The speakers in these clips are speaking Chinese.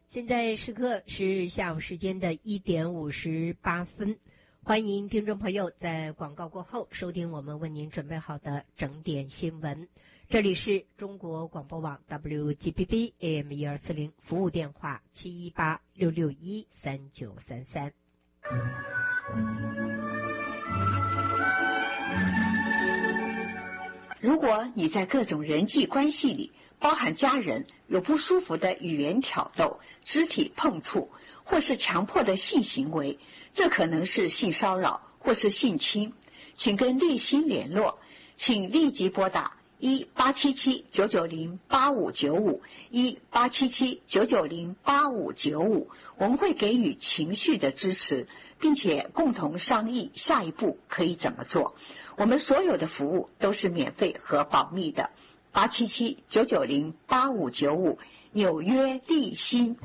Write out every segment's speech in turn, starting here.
现在时刻是下午时间的1点58分，欢迎听众朋友在广告过后收听我们为您准备好的整点新闻。这里是中国广播网 WGBB AM 1240，服务电话718-661-3933。 如果你在各种人际关系里，包含家人，有不舒服的语言挑逗、肢体碰触，或是强迫的性行为，这可能是性骚扰或是性侵，请跟立新联络，请立即拨打1877-990-8595 1877-990-8595，我们会给予情绪的支持，并且共同商议下一步可以怎么做。我们所有的服务都是免费和保密的。877-990-8595，纽约立新。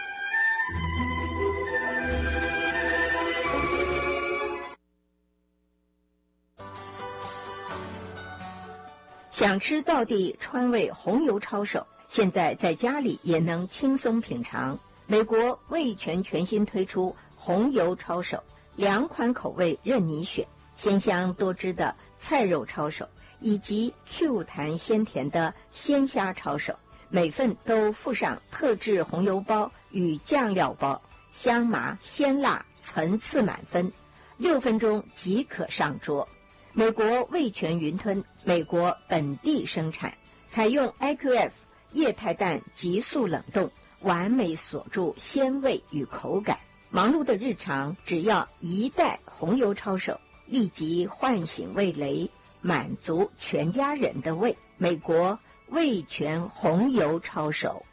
想吃道地川味红油抄手，现在在家里也能轻松品尝。美国味全全新推出红油抄手，2款口味任你选，鲜香多汁的菜肉抄手，以及 Q 弹鲜甜的鲜虾抄手，每份都附上特制红油包与酱料包，香麻鲜辣，层次满分，6分钟即可上桌。美国味全云吞，美国本地生产，采用 IQF 液态氮急速冷冻，完美锁住鲜味与口感。忙碌的日常，只要1袋红油抄手，立即唤醒味蕾，满足全家人的胃。美国味全红油抄手。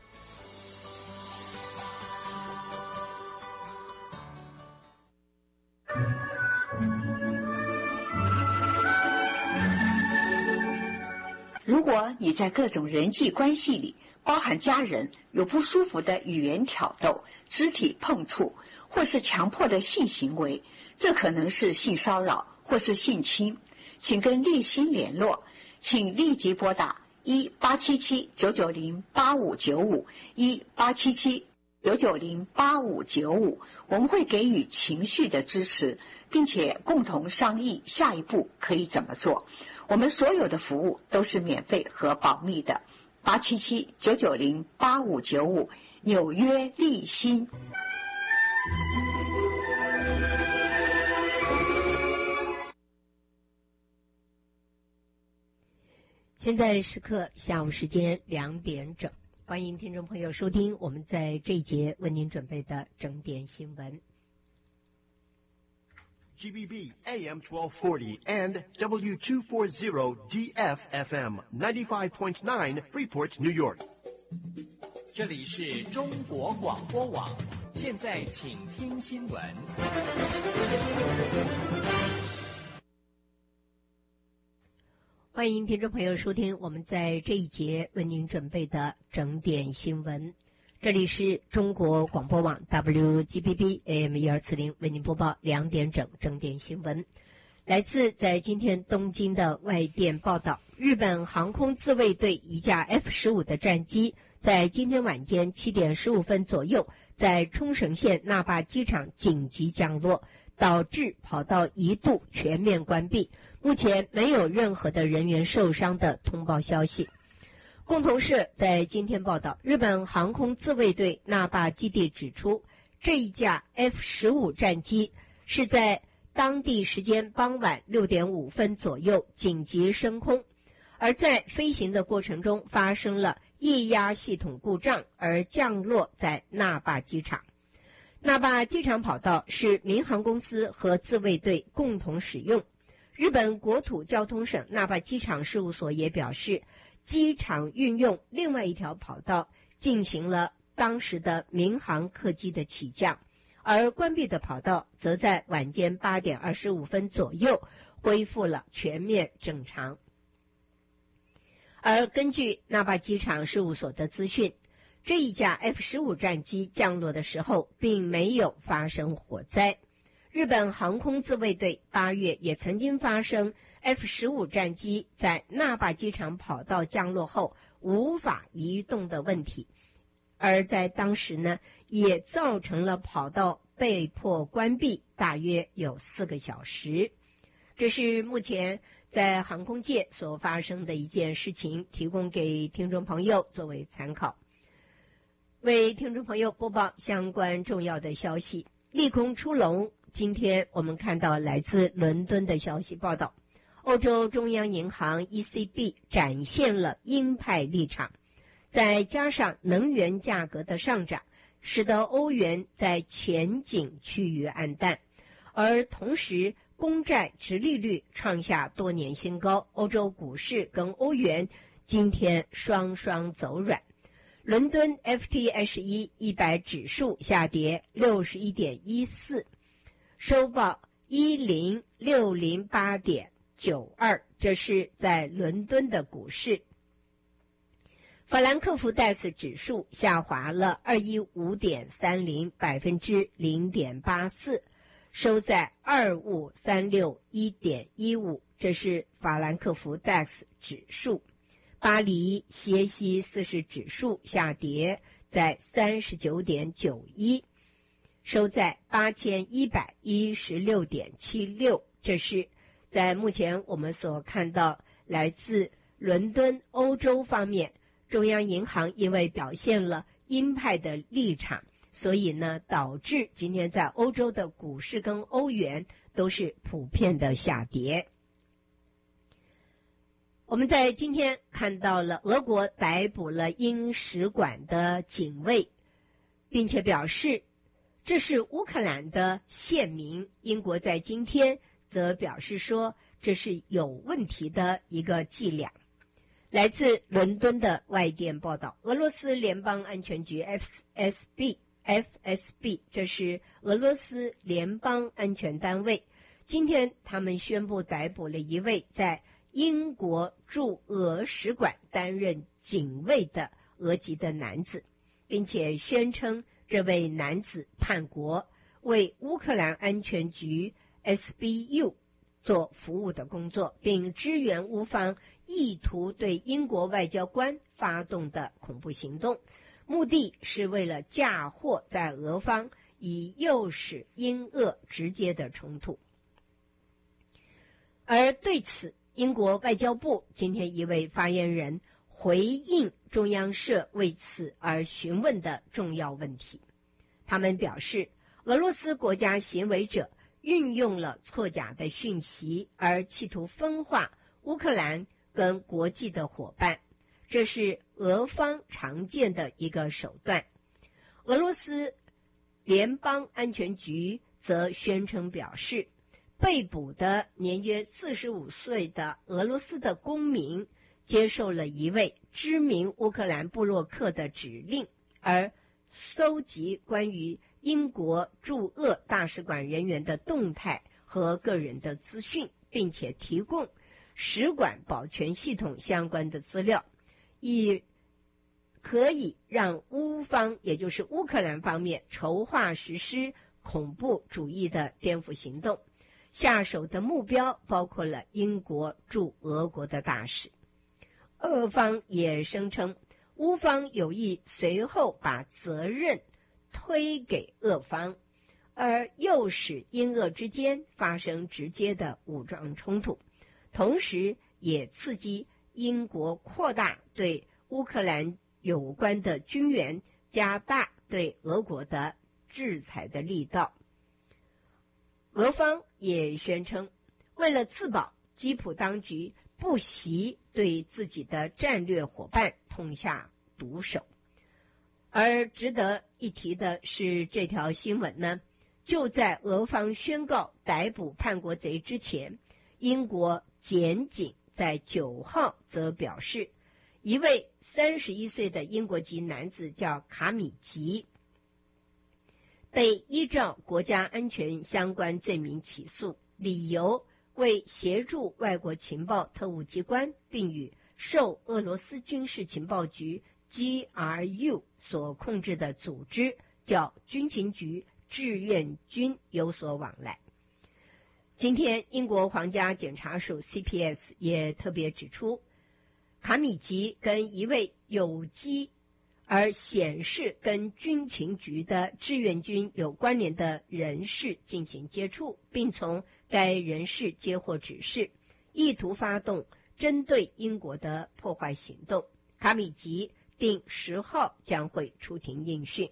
如果你在各种人际关系里，包含家人，有不舒服的语言挑逗、肢体碰触，或是强迫的性行为，这可能是性骚扰或是性侵，请跟立新联络，请立即拨打1877-990-8595 1877-990-8595，我们会给予情绪的支持，并且共同商议下一步可以怎么做。我们所有的服务都是免费和保密的。877-990-8595，纽约立新。 现在时刻下午时间2点整，欢迎听众朋友收听我们在这一节为您准备的整点新闻。 GBB AM 1240 and W240 DFFM 95.9 Freeport, New York。 这里是中国广播网，现在请听新闻。 欢迎听众朋友收听我们在这一节为您准备的整点新闻。这里是中国广播网 WGBB AM 1240，为您播报2点整整点新闻。来自在今天东京的外电报道，日本航空自卫队一架 F-15 的战机在今天晚间7点15分左右在冲绳县那霸机场紧急降落，导致跑道一度全面关闭，目前没有任何的人员受伤的通报消息。共同社在今天报道，日本航空自卫队那霸基地指出，这一架 F-15 战机是在当地时间傍晚6点5分左右紧急升空，而在飞行的过程中发生了液压系统故障，而降落在那霸机场。那霸机场跑道是民航公司和自卫队共同使用。日本国土交通省那霸机场事务所也表示，机场运用另外一条跑道进行了当时的民航客机的起降，而关闭的跑道则在晚间8点25分左右恢复了全面正常。而根据那霸机场事务所的资讯，这一架 F-15 战机降落的时候并没有发生火灾。日本航空自卫队8月也曾经发生 F-15 战机在那霸机场跑道降落后无法移动的问题， 而在当时呢，也造成了跑道被迫关闭大约有4个小时。这是目前在航空界所发生的一件事情，提供给听众朋友作为参考。为听众朋友播报相关重要的消息，利空出笼。今天我们看到来自伦敦的消息报道，欧洲中央银行 ECB 展现了鹰派立场，再加上能源价格的上涨，使得欧元在前景趋于暗淡，而同时公债殖利率创下多年新高，欧洲股市跟欧元今天双双走软。伦敦 FTSE 100指数下跌 61.14， 收报 10608.92， 这是在伦敦的股市。法兰克福 DAX 指数下滑了 215.30%， 0.84%， 收在 25361.15， 这是法兰克福 DAX 指数。巴黎歇息40指数下跌，在 39.91， 收在 8116.76， 这是在目前我们所看到来自伦敦欧洲方面，中央银行因为表现了鹰派的立场，所以呢导致今天在欧洲的股市跟欧元都是普遍的下跌。我们在今天看到了俄国逮捕了英使馆的警卫，并且表示这是乌克兰的县民。英国在今天则表示说这是有问题的一个伎俩。来自伦敦的外电报道，俄罗斯联邦安全局 FSB， 这是俄罗斯联邦安全单位，今天他们宣布逮捕了一位在英国驻俄使馆担任警卫的俄籍的男子，并且宣称这位男子叛国，为乌克兰安全局 SBU 做服务的工作，并支援乌方意图对英国外交官发动的恐怖行动，目的是为了嫁祸在俄方，以诱使英俄直接的冲突。而对此，英国外交部今天一位发言人回应中央社为此而询问的重要问题。他们表示，俄罗斯国家行为者运用了错假的讯息，而企图分化乌克兰跟国际的伙伴，这是俄方常见的一个手段。俄罗斯联邦安全局则宣称表示，被捕的年约45岁的俄罗斯的公民接受了一位知名乌克兰部落客的指令，而搜集关于英国驻俄大使馆人员的动态和个人的资讯，并且提供使馆保全系统相关的资料，以可以让乌方，也就是乌克兰方面筹划实施恐怖主义的颠覆行动。下手的目标包括了英国驻俄国的大使。俄方也声称，乌方有意随后把责任推给俄方，而诱使英俄之间发生直接的武装冲突，同时也刺激英国扩大对乌克兰有关的军援，加大对俄国的制裁的力道。俄方也宣称，为了自保，基辅当局不惜对自己的战略伙伴痛下毒手。而值得一提的是，这条新闻呢，就在俄方宣告逮捕叛国贼之前，英国检警在9号则表示，一位31岁的英国籍男子叫卡米吉，被依照国家安全相关罪名起诉，理由为协助外国情报特务机关，并与受俄罗斯军事情报局 GRU 所控制的组织叫军情局志愿军有所往来。今天英国皇家检察署 CPS 也特别指出，卡米吉跟一位有机而显示跟军情局的志愿军有关联的人士进行接触，并从该人士接获指示，意图发动针对英国的破坏行动。卡米吉定10号将会出庭应讯。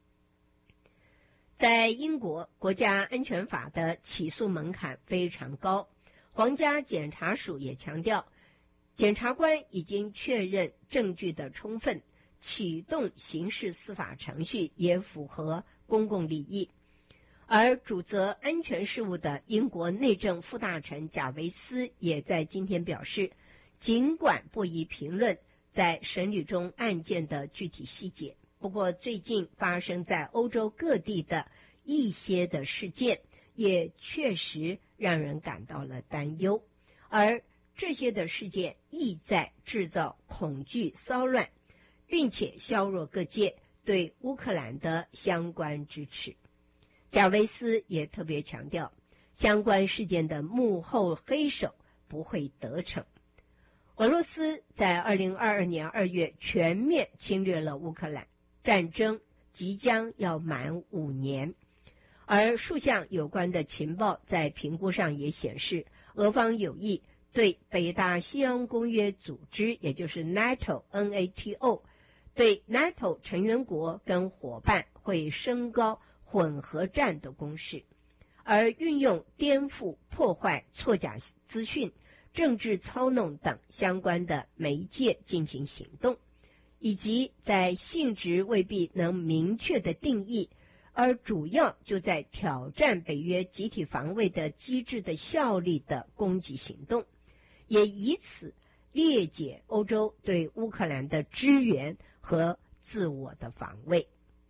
在英国，国家安全法的起诉门槛非常高，皇家检察署也强调，检察官已经确认证据的充分，启动刑事司法程序也符合公共利益。而主责安全事务的英国内政副大臣贾维斯也在今天表示，尽管不宜评论在审理中案件的具体细节，不过最近发生在欧洲各地的一些的事件也确实让人感到了担忧，而这些的事件意在制造恐惧骚乱，并且削弱各界对乌克兰的相关支持。贾维斯也特别强调，相关事件的幕后黑手不会得逞。俄罗斯在2022年2月全面侵略了乌克兰，战争即将要满5年，而数项有关的情报在评估上也显示，俄方有意对北大西洋公约组织，也就是 NATO 对 NATO 成员国跟伙伴会升高混合战的攻势，而运用颠覆、破坏、错假资讯、政治操弄等相关的媒介进行行动，以及在性质未必能明确的定义，而主要就在挑战北约集体防卫的机制的效力的攻击行动，也以此裂解欧洲对乌克兰的支援和自我的防卫。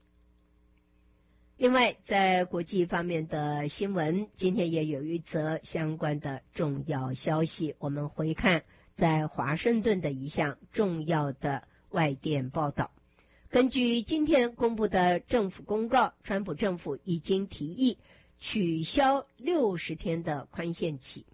另外，在国际方面的新闻，今天也有一则相关的重要消息。我们回看在华盛顿的一项重要的外电报道。根据今天公布的政府公告，川普政府已经提议取消60天的宽限期，